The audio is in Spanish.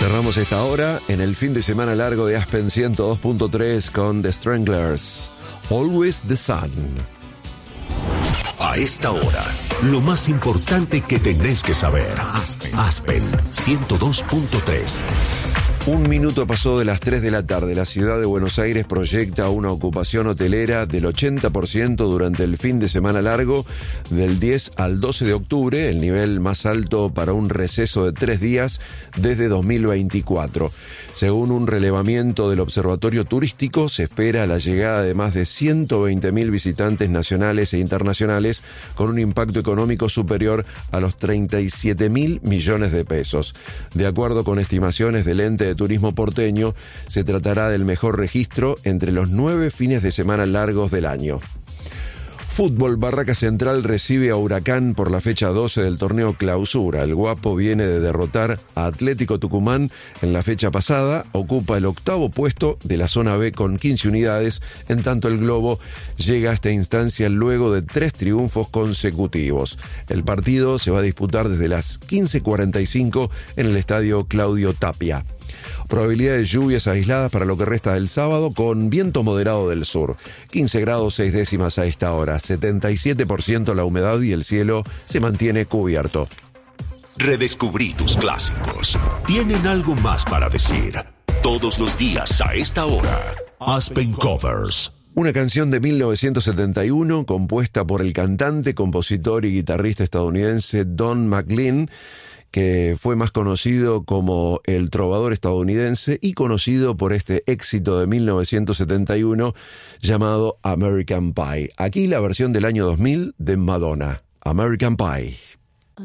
Cerramos esta hora en el fin de semana largo de Aspen 102.3 con The Stranglers, Always the Sun. A esta hora, lo más importante que tenés que saber. Aspen 102.3. 1 minuto pasó de las 3 de la tarde. La ciudad de Buenos Aires proyecta una ocupación hotelera del 80% durante el fin de semana largo del 10 al 12 de octubre, el nivel más alto para un receso de 3 días desde 2024. Según un relevamiento del Observatorio Turístico, se espera la llegada de más de 120.000 visitantes nacionales e internacionales con un impacto económico superior a los 37.000 millones de pesos. De acuerdo con estimaciones del ente de turismo porteño, se tratará del mejor registro entre los 9 fines de semana largos del año. Fútbol, Barraca Central recibe a Huracán por la fecha 12 del torneo Clausura. El Guapo viene de derrotar a Atlético Tucumán en la fecha pasada, ocupa el 8º puesto de la zona B con 15 unidades, en tanto el Globo llega a esta instancia luego de 3 triunfos consecutivos. El partido se va a disputar desde las 15:45 en el estadio Claudio Tapia. Probabilidad de lluvias aisladas para lo que resta del sábado con viento moderado del sur. 15 grados 6 décimas a esta hora, 77% la humedad y el cielo se mantiene cubierto. Redescubrí tus clásicos. Tienen algo más para decir. Todos los días a esta hora. Aspen Covers. Una canción de 1971 compuesta por el cantante, compositor y guitarrista estadounidense Don McLean, que fue más conocido como el trovador estadounidense y conocido por este éxito de 1971 llamado American Pie. Aquí la versión del año 2000 de Madonna, American Pie.